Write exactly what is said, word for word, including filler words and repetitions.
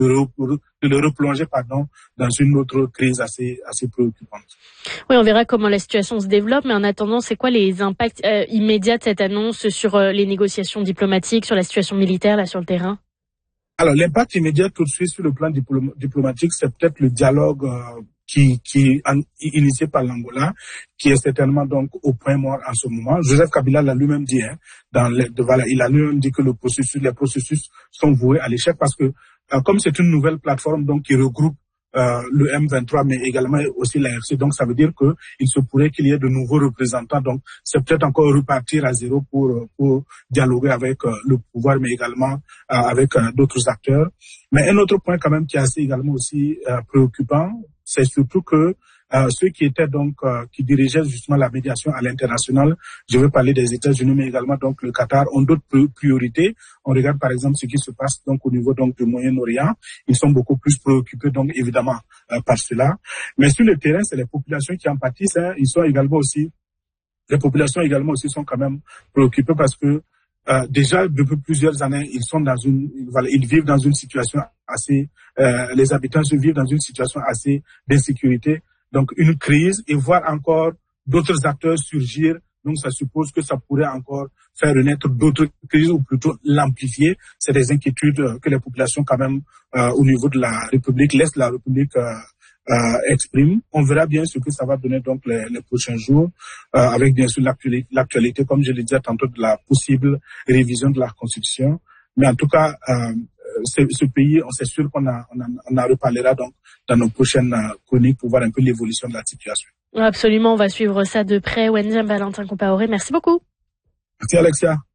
de le replonger pardon, dans une autre crise assez, assez préoccupante. Oui, on verra comment la situation se développe, mais en attendant, c'est quoi les impacts euh, immédiats de cette annonce sur euh, les négociations diplomatiques, sur la situation militaire là sur le terrain? Alors, l'impact immédiat tout de suite sur le plan diplom- diplomatique, c'est peut-être le dialogue euh, qui, qui est en, initié par l'Angola, qui est certainement donc au point mort en ce moment. Joseph Kabila l'a lui-même dit, hein, dans les, de, voilà, il a lui-même dit que le processus, les processus sont voués à l'échec parce que euh, comme c'est une nouvelle plateforme donc qui regroupe Euh, le M vingt-trois, mais également aussi l'A R C. Donc, ça veut dire que il se pourrait qu'il y ait de nouveaux représentants. Donc, c'est peut-être encore repartir à zéro pour, pour dialoguer avec euh, le pouvoir, mais également euh, avec euh, d'autres acteurs. Mais un autre point quand même qui est assez également aussi euh, préoccupant, c'est surtout que euh, ceux qui étaient donc euh, qui dirigeaient justement la médiation à l'international, je veux parler des États-Unis, mais également donc le Qatar, ont d'autres priorités. On regarde par exemple ce qui se passe donc au niveau donc du Moyen-Orient. Ils sont beaucoup plus préoccupés donc évidemment euh, par cela. Mais sur le terrain, c'est les populations qui en pâtissent. Hein. Ils sont également aussi, les populations également aussi sont quand même préoccupées parce que euh, déjà depuis plusieurs années, ils sont dans une, voilà, ils vivent dans une situation assez, euh, les habitants se vivent dans une situation assez d'insécurité. Donc une crise et voir encore d'autres acteurs surgir. Donc ça suppose que ça pourrait encore faire renaître d'autres crises ou plutôt l'amplifier. C'est des inquiétudes que les populations quand même euh, au niveau de la République, l'Est de la République euh, euh, expriment. On verra bien ce que ça va donner donc les, les prochains jours euh, avec bien sûr l'actualité, l'actualité, comme je l'ai dit tantôt, de la possible révision de la Constitution. Mais en tout cas, euh, ce, ce pays, on c'est sûr qu'on a, on, a, on en reparlera donc dans nos prochaines chroniques pour voir un peu l'évolution de la situation. Absolument, on va suivre ça de près. Wendy Valentin Compaoré, merci beaucoup. Merci Alexia.